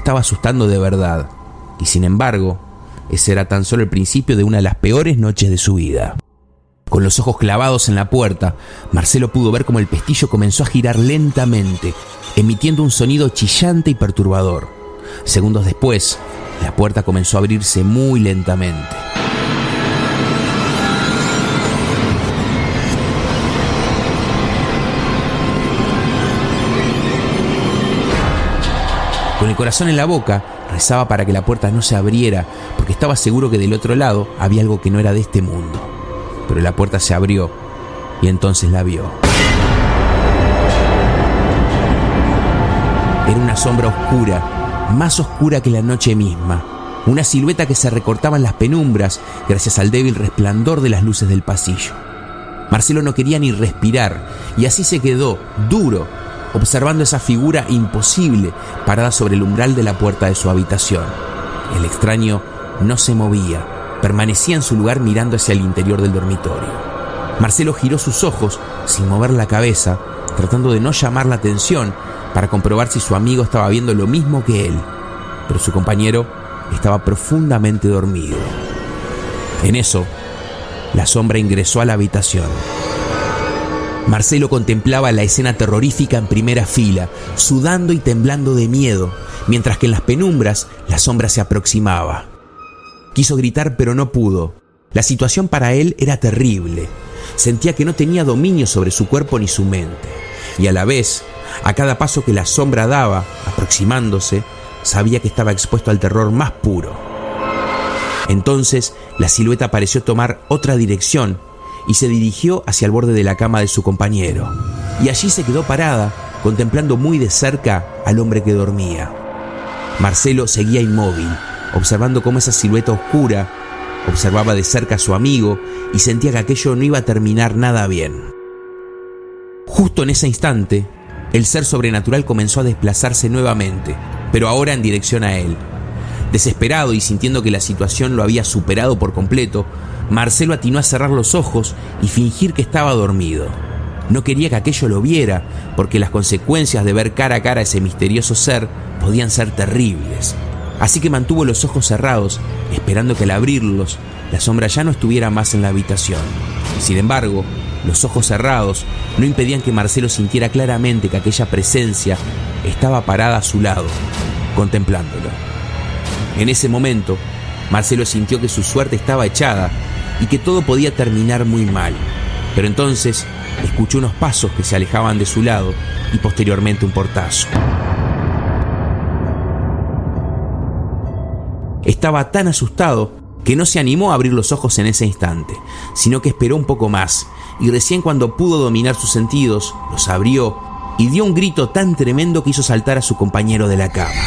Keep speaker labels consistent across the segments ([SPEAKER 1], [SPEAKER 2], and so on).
[SPEAKER 1] estaba asustando de verdad. Y sin embargo, ese era tan solo el principio de una de las peores noches de su vida. Con los ojos clavados en la puerta, Marcelo pudo ver cómo el pestillo comenzó a girar lentamente, emitiendo un sonido chillante y perturbador. Segundos después, la puerta comenzó a abrirse muy lentamente. Con el corazón en la boca, rezaba para que la puerta no se abriera, porque estaba seguro que del otro lado había algo que no era de este mundo. Pero la puerta se abrió y entonces la vio. Era una sombra oscura, más oscura que la noche misma. Una silueta que se recortaba en las penumbras gracias al débil resplandor de las luces del pasillo. Marcelo no quería ni respirar y así se quedó, duro, observando esa figura imposible parada sobre el umbral de la puerta de su habitación. El extraño no se movía, permanecía en su lugar mirando hacia el interior del dormitorio. Marcelo giró sus ojos sin mover la cabeza, tratando de no llamar la atención para comprobar si su amigo estaba viendo lo mismo que él. Pero su compañero estaba profundamente dormido. En eso, la sombra ingresó a la habitación. Marcelo contemplaba la escena terrorífica en primera fila, sudando y temblando de miedo, mientras que en las penumbras la sombra se aproximaba. Quiso gritar, pero no pudo. La situación para él era terrible. Sentía que no tenía dominio sobre su cuerpo ni su mente. Y a la vez, a cada paso que la sombra daba, aproximándose, sabía que estaba expuesto al terror más puro. Entonces, la silueta pareció tomar otra dirección y se dirigió hacia el borde de la cama de su compañero. Y allí se quedó parada, contemplando muy de cerca al hombre que dormía. Marcelo seguía inmóvil, observando cómo esa silueta oscura observaba de cerca a su amigo y sentía que aquello no iba a terminar nada bien. Justo en ese instante, el ser sobrenatural comenzó a desplazarse nuevamente, pero ahora en dirección a él. Desesperado y sintiendo que la situación lo había superado por completo, Marcelo atinó a cerrar los ojos y fingir que estaba dormido. No quería que aquello lo viera, porque las consecuencias de ver cara a cara a ese misterioso ser podían ser terribles. Así que mantuvo los ojos cerrados, esperando que al abrirlos, la sombra ya no estuviera más en la habitación. Sin embargo, los ojos cerrados no impedían que Marcelo sintiera claramente que aquella presencia estaba parada a su lado, contemplándolo. En ese momento, Marcelo sintió que su suerte estaba echada y que todo podía terminar muy mal. Pero entonces escuchó unos pasos que se alejaban de su lado y posteriormente un portazo. Estaba tan asustado que no se animó a abrir los ojos en ese instante, sino que esperó un poco más, y recién cuando pudo dominar sus sentidos, los abrió y dio un grito tan tremendo que hizo saltar a su compañero de la cama.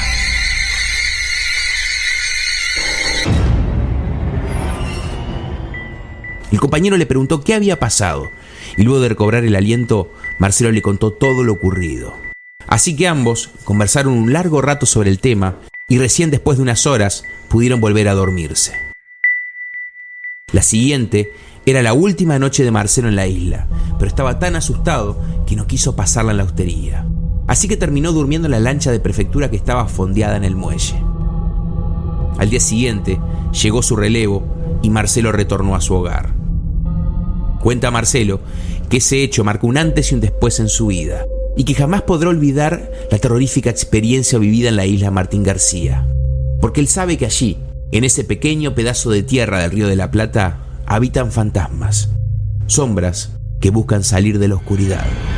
[SPEAKER 1] El compañero le preguntó qué había pasado, y luego de recobrar el aliento, Marcelo le contó todo lo ocurrido. Así que ambos conversaron un largo rato sobre el tema, y recién después de unas horas pudieron volver a dormirse. La siguiente era la última noche de Marcelo en la isla, pero estaba tan asustado que no quiso pasarla en la hostería. Así que terminó durmiendo en la lancha de prefectura que estaba fondeada en el muelle. Al día siguiente llegó su relevo y Marcelo retornó a su hogar. Cuenta Marcelo que ese hecho marcó un antes y un después en su vida, y que jamás podrá olvidar la terrorífica experiencia vivida en la isla Martín García, porque él sabe que allí, en ese pequeño pedazo de tierra del Río de la Plata, habitan fantasmas, sombras que buscan salir de la oscuridad.